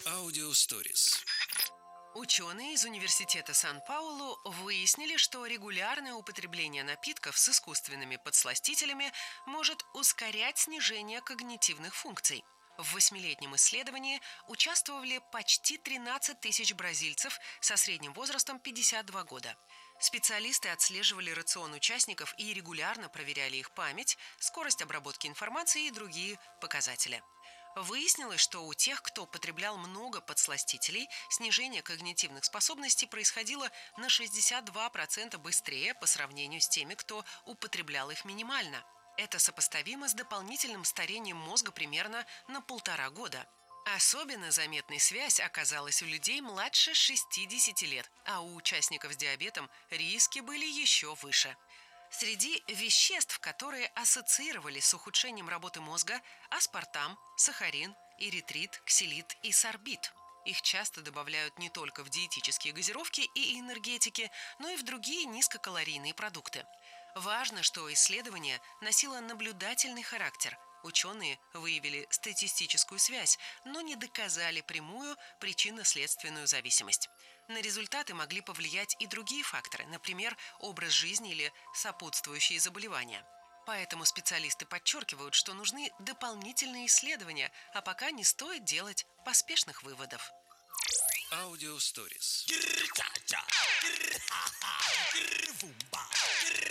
Аудиосторис. Ученые из Университета Сан-Паулу выяснили, что регулярное употребление напитков с искусственными подсластителями может ускорять снижение когнитивных функций. В 8-летнем исследовании участвовали почти 13 тысяч бразильцев со средним возрастом 52 года. Специалисты отслеживали рацион участников и регулярно проверяли их память, скорость обработки информации и другие показатели. Выяснилось, что у тех, кто потреблял много подсластителей, снижение когнитивных способностей происходило на 62% быстрее по сравнению с теми, кто употреблял их минимально. Это сопоставимо с дополнительным старением мозга примерно на 1,5 года. Особенно заметной связь оказалась у людей младше 60 лет, а у участников с диабетом риски были еще выше. Среди веществ, которые ассоциировались с ухудшением работы мозга, аспартам, сахарин, эритрит, ксилит и сорбит. Их часто добавляют не только в диетические газировки и энергетики, но и в другие низкокалорийные продукты. Важно, что исследование носило наблюдательный характер. Ученые выявили статистическую связь, но не доказали прямую причинно-следственную зависимость. На результаты могли повлиять и другие факторы, например, образ жизни или сопутствующие заболевания. Поэтому специалисты подчеркивают, что нужны дополнительные исследования, а пока не стоит делать поспешных выводов. Аудиосторис.